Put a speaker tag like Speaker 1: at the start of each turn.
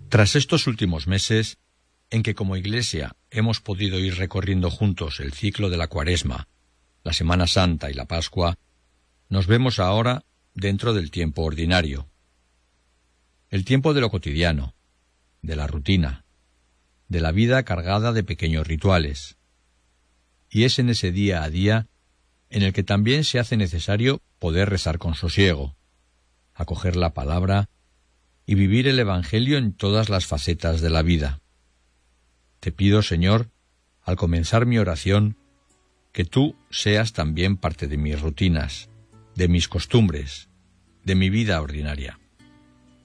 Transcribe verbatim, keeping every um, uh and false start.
Speaker 1: Tras estos últimos meses, en que como Iglesia hemos podido ir recorriendo juntos el ciclo de la Cuaresma, la Semana Santa y la Pascua, nos vemos ahora dentro del tiempo ordinario. El tiempo de lo cotidiano, de la rutina, de la vida cargada de pequeños rituales. Y es en ese día a día en el que también se hace necesario poder rezar con sosiego, acoger la palabra y vivir el Evangelio en todas las facetas de la vida. Te pido, Señor, al comenzar mi oración, que tú seas también parte de mis rutinas, de mis costumbres, de mi vida ordinaria.